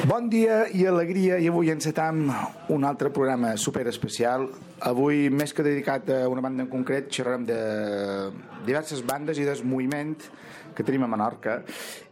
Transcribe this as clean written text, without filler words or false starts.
Bon dia i alegria, i avui encetam un altre programa super especial. Avui, més que dedicat a una banda en concret, xerrarem de diverses bandes i del moviment que tenim a Menorca.